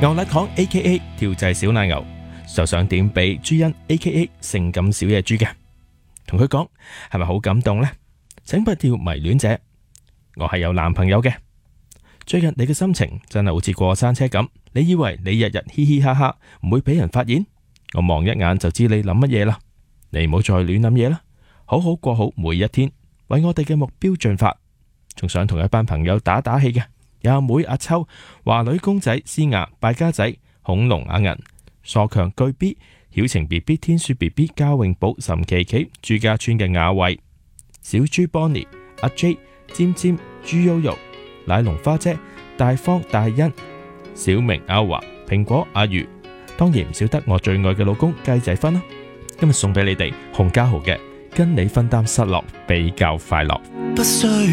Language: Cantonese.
牛奶糖 A.K.A 調製小奶牛就想點俾朱茵 A.K.A 性感小野豬嘅，同佢講係咪好感動呢？請不要迷戀者，我係有男朋友嘅。最近你嘅心情真係好似過山車咁，你以為你日日嘻嘻哈哈唔會俾人發現？我望一眼就知你諗乜嘢啦。你唔好再亂諗嘢啦，好好過好每一天，為我哋嘅目標進發。仲想同一班朋友打打氣嘅，有阿妹阿秋、華女公仔思雅、敗家仔、恐龍阿銀、傻強巨 B、曉晴 BB、天書 BB、嘉永寶、岑琪琪、朱家村嘅雅慧、小豬 Bonnie、阿 J、尖尖、豬悠悠、奶龍花姐、大方大欣、小明阿華、蘋果阿如，當然唔少得我最愛嘅老公雞仔芬啦。今日送俾你哋洪家豪嘅《跟你分擔失落比較快樂》。 不需